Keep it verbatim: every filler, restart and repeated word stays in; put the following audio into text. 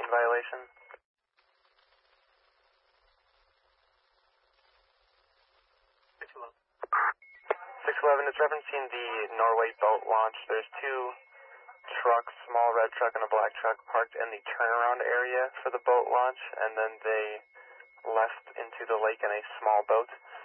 communication violation. six eleven, it's referencing the Norway boat launch. There's two trucks, small red truck and a black truck, parked in the turnaround area for the boat launch, and then they left into the lake in a small boat.